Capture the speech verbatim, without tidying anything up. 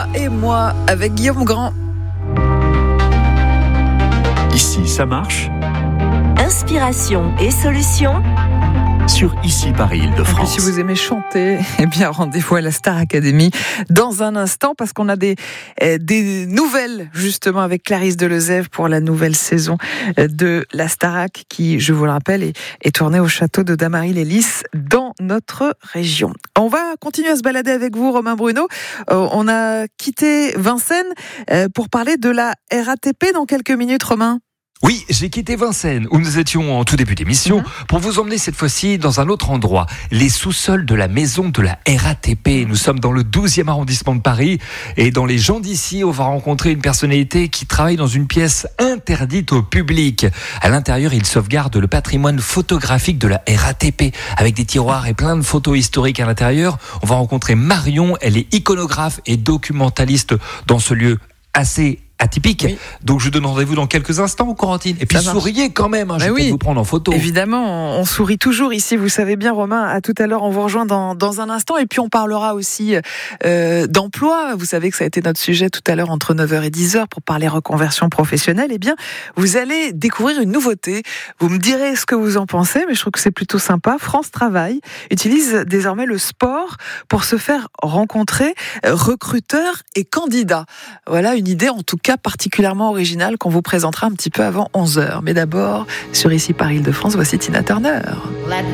et moi avec Guillaume Grand. Ici, ça marche. Inspiration et solutions Sur Ici Paris Île-de-France. Si vous aimez chanter, eh bien rendez-vous à la Star Academy dans un instant parce qu'on a des, des nouvelles justement avec Clarisse Delezève pour la nouvelle saison de la Starac qui, je vous le rappelle, est, est tournée au château de Damary-les-Lys dans notre région. On va continuer à se balader avec vous, Romain Bruno. Euh, on a quitté Vincennes euh, pour parler de la R A T P dans quelques minutes, Romain. Oui, j'ai quitté Vincennes, où nous étions en tout début d'émission, mmh. pour vous emmener cette fois-ci dans un autre endroit, les sous-sols de la maison de la R A T P. Nous sommes dans le douzième arrondissement de Paris, et dans les gens d'ici, on va rencontrer une personnalité qui travaille dans une pièce interdite au public. À l'intérieur, il sauvegarde le patrimoine photographique de la R A T P, avec des tiroirs et plein de photos historiques à l'intérieur. On va rencontrer Marion, elle est iconographe et documentaliste dans ce lieu assez atypique. Oui. Donc je donne rendez-vous dans quelques instants, Corentine. Et puis souriez quand même, hein, je vais oui. vous prendre en photo. Évidemment, on sourit toujours ici, vous savez bien, Romain. À tout à l'heure, on vous rejoint dans, dans un instant. Et puis on parlera aussi euh, d'emploi. Vous savez que ça a été notre sujet tout à l'heure entre neuf heures et dix heures pour parler reconversion professionnelle. Eh bien, vous allez découvrir une nouveauté. Vous me direz ce que vous en pensez, mais je trouve que c'est plutôt sympa. France Travail utilise désormais le sport pour se faire rencontrer recruteurs et candidats. Voilà une idée, en tout cas, particulièrement original qu'on vous présentera un petit peu avant onze heures. Mais d'abord, sur Ici Paris Île-de-France, voici Tina Turner.